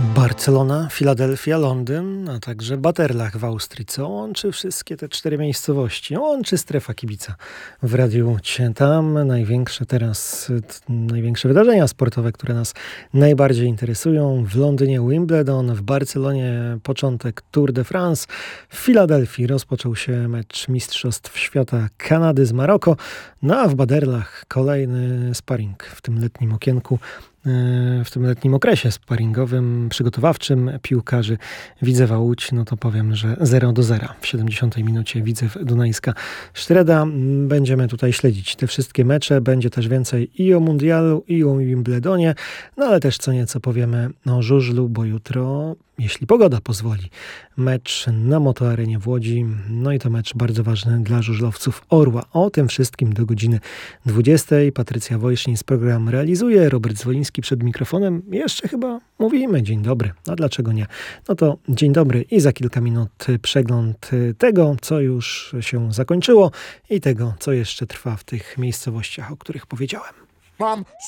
Barcelona, Filadelfia, Londyn, a także Baterlach w Austrii, co łączy wszystkie te 4 miejscowości. Łączy strefa kibica w Radiu Cie. Tam największe wydarzenia sportowe, które nas najbardziej interesują. W Londynie Wimbledon, w Barcelonie początek Tour de France, w Filadelfii rozpoczął się mecz Mistrzostw Świata Kanady z Maroko, no a w Baderlach kolejny sparring w tym letnim okienku. W tym letnim okresie sparingowym, przygotowawczym piłkarzy Widzewa Łódź, no to powiem, że 0-0 w 70 minucie Widzew Dunajska Sztreda. Będziemy tutaj śledzić te wszystkie mecze, będzie też więcej i o Mundialu, i o Wimbledonie, no ale też co nieco powiemy o żużlu, bo jutro, jeśli pogoda pozwoli, mecz na Motoarenie w Łodzi, no i to mecz bardzo ważny dla żużlowców Orła. O tym wszystkim do godziny 20. Patrycja Wojszyńs program realizuje, Robert Zwoliński przed mikrofonem. Jeszcze chyba mówimy dzień dobry, a dlaczego nie? No to dzień dobry i za kilka minut przegląd tego, co już się zakończyło i tego, co jeszcze trwa w tych miejscowościach, o których powiedziałem. Mam